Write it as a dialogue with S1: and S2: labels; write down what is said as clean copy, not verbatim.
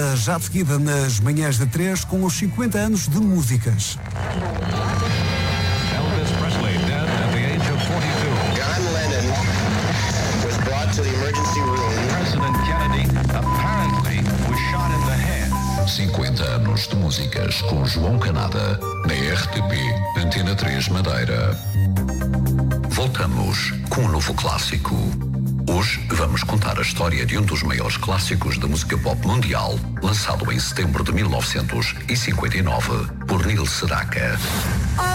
S1: Já de seguida nas manhãs de 3 com os 50 anos de músicas.
S2: Elvis Presley dead at the age of 42.
S3: John Lennon was brought to the emergency room.
S2: President Kennedy apparently was shot in the head.
S4: 50 anos de músicas com João Canada na RTP Antena 3 Madeira. Voltamos com um novo clássico. Hoje vamos contar a história de um dos maiores clássicos da música pop mundial, lançado em setembro de 1959 por Neil Sedaka.